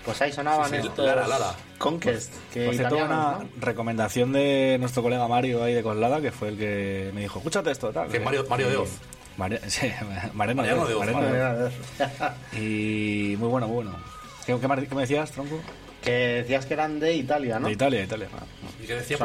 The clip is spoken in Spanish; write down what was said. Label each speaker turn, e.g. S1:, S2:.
S1: Pues ahí sonaban
S2: Sí,
S1: estos
S2: Lara.
S1: Conquest, que
S3: Por cierto,
S1: italianos,
S3: una
S1: ¿no?
S3: recomendación de nuestro colega Mario ahí de Coslada, que fue el que me dijo, escúchate esto, tal.
S2: Que Mario de Oz.
S3: Sí, Mariano
S2: Mariano de Oz,
S3: Mariano de Oz.
S1: Vale.
S3: Y muy bueno, muy bueno. ¿Qué me decías, Tronco?
S1: Que decías que eran de Italia, ¿no?
S3: De Italia.
S2: ¿Y qué decía?